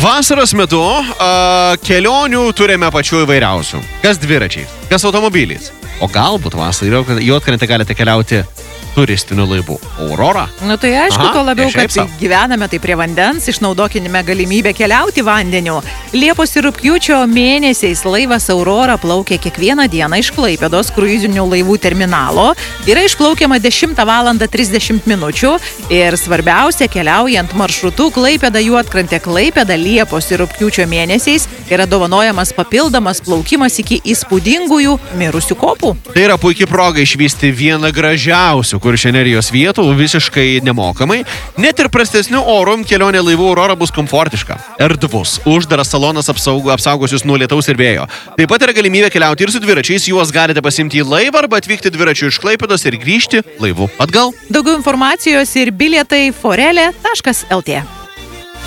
Vasaros metu kelionių turime pačių įvairiausių. Kas dviračiais, kas automobiliais. O galbūt vasarą Juodkrante galite keliauti turistinių laivų. Aurora. Nu tai aišku, Aha, to labiau, ne šiaip kad gyvename tai prie vandens, išnaudokime galimybę keliauti vandeniu. Liepos ir rugpjūčio mėnesiais laivas Aurora plaukia kiekvieną dieną iš Klaipėdos kruizinių laivų terminalo. Yra išplaukiama 10:30 minučių ir svarbiausia, keliaujant maršrutu Klaipėda Juodkrante Klaipėda Liepos ir rugpjūčio mėnesiais yra dovanojamas papildomas plaukimas iki įspūdingųjų mirusių kopų. Tai yra puikia proga išvysti vieną gražiausių Kuršių nerijos vietų visiškai nemokamai. Net ir prastesnių orų kelionė laivu Aurora bus komfortiška. Erdvus, uždaras salonas apsaugos jūs nuo lietaus ir vėjo. Taip pat yra galimybė keliauti ir su dviračiais, juos galite pasimti į laivą arba atvykti dviračiu iš Klaipėdos ir grįžti laivu atgal. Daugiau informacijos ir bilietai forele.lt.